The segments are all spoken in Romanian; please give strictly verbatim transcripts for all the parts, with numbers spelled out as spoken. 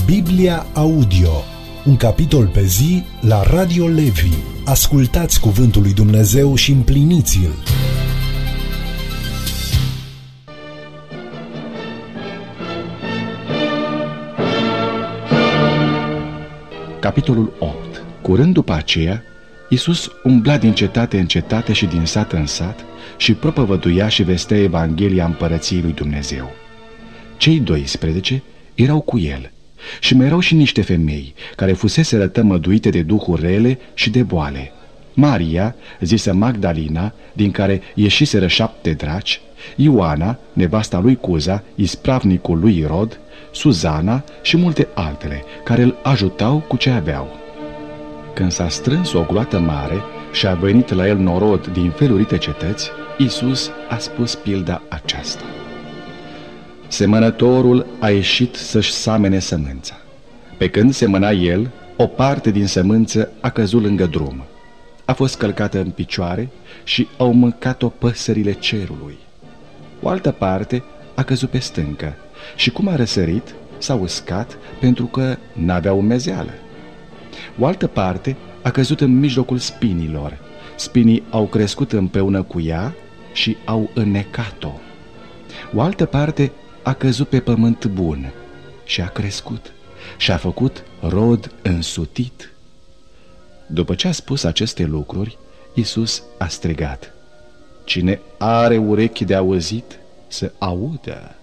Biblia Audio, un capitol pe zi la Radio Levi. Ascultați cuvântul lui Dumnezeu și împliniți-l. Capitolul opt. Curând după aceea, Iisus umbla din cetate în cetate și din sat în sat și propovăduia și vestea Evanghelia Împărăției lui Dumnezeu. Cei doisprezece erau cu el și mai erau și niște femei care fuseseră tămăduite de duhuri rele și de boale: Maria, zisă Magdalina, din care ieșiseră șapte draci; Ioana, nevasta lui Cuza, ispravnicul lui Irod; Suzana și multe altele, care îl ajutau cu ce aveau. Când s-a strâns o gloată mare și a venit la el norod din felurite cetăți, Iisus a spus pilda aceasta: Semănătorul a ieșit să-și samene sămânța. Pe când semăna el, o parte din sămânță a căzut lângă drum. A fost călcată în picioare și au mâncat-o păsările cerului. O altă parte a căzut pe stâncă și, cum a răsărit, s-a uscat pentru că n-avea umezeală. O altă parte a căzut în mijlocul spinilor. Spinii au crescut împreună cu ea și au înnecat-o. O altă parte a căzut pe pământ bun și a crescut și a făcut rod însutit. După ce a spus aceste lucruri, Iisus a strigat: Cine are urechi de auzit, să audă.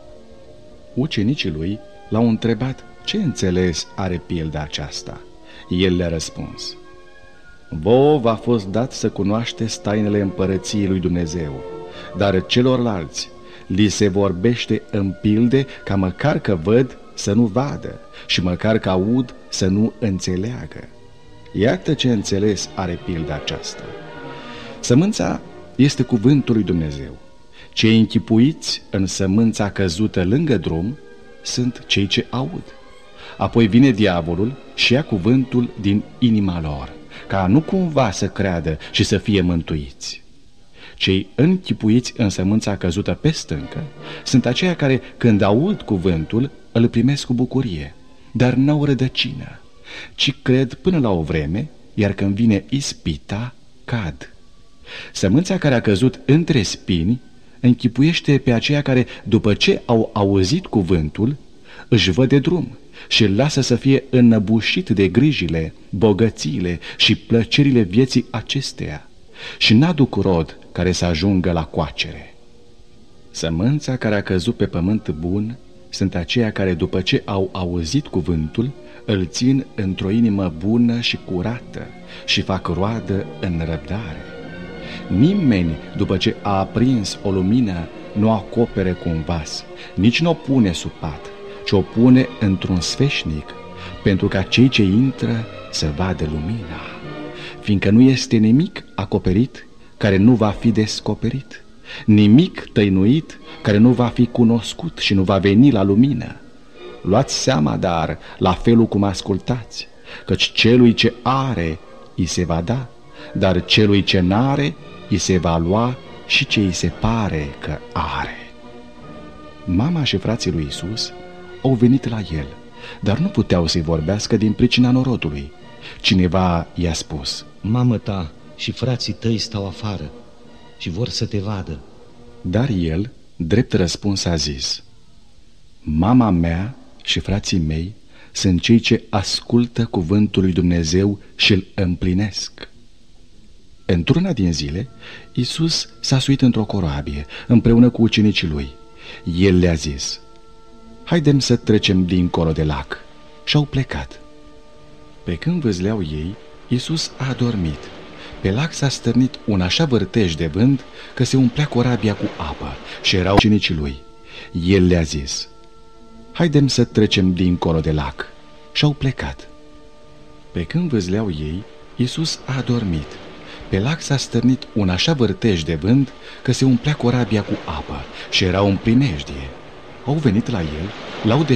Ucenicii lui l-au întrebat ce înțeles are pilda aceasta. El le-a răspuns: Vouă v-a fost dat să cunoașteți tainele împărăției lui Dumnezeu, dar celorlalți li se vorbește în pilde, ca măcar că văd să nu vadă și măcar că aud să nu înțeleagă. Iată ce înțeles are pilda aceasta. Sămânța este cuvântul lui Dumnezeu. Cei închipuiți în sămânța căzută lângă drum sunt cei ce aud. Apoi vine diavolul și ia cuvântul din inima lor, ca nu cumva să creadă și să fie mântuiți. Cei închipuiți în sămânța căzută pe stâncă sunt aceia care, când aud cuvântul, îl primesc cu bucurie, dar n-au rădăcină, ci cred până la o vreme, iar când vine ispita, cad. Sămânța care a căzut între spini închipuiește pe aceia care, după ce au auzit cuvântul, își văd de drum și îl lasă să fie înnăbușit de grijile, bogățiile și plăcerile vieții acesteia și n-aduc rod care să ajungă la coacere. Sămânța care a căzut pe pământ bun sunt aceia care, după ce au auzit cuvântul, îl țin într-o inimă bună și curată și fac roadă în răbdare. Nimeni, după ce a aprins o lumină, nu o acopere cu un vas, nici nu o pune sub pat, ci o pune într-un sfeșnic, pentru ca cei ce intră să vadă lumina, fiindcă nu este nimic acoperit care nu va fi descoperit, nimic tăinuit care nu va fi cunoscut și nu va veni la lumină. Luați seama, dar, la felul cum ascultați, căci celui ce are, îi se va da, dar celui ce n-are, îi se va lua și ce îi se pare că are. Mama și frații lui Iisus au venit la el, dar nu puteau să-i vorbească din pricina norodului. Cineva i-a spus: Mamă ta și frații tăi stau afară și vor să te vadă. Dar el, drept răspuns, a zis: Mama mea și frații mei sunt cei ce ascultă cuvântul lui Dumnezeu și îl împlinesc. Într-una din zile, Iisus s-a suit într-o corabie împreună cu ucenicii lui. El le-a zis: Haidem să trecem dincolo de lac. Și-au plecat. Pe când vâzleau ei, Iisus a adormit. Pe lac s-a stârnit un așa vârtej de vânt că se umplea corabia cu apă și erau ucenicii lui. El le-a zis: Haidem să trecem dincolo de lac. Și-au plecat. Pe când vâzleau ei, Iisus a adormit. Pe lac s-a stârnit un așa vârtej de vânt că se umplea corabia cu apă și erau în primejdie. Au venit la el, l-au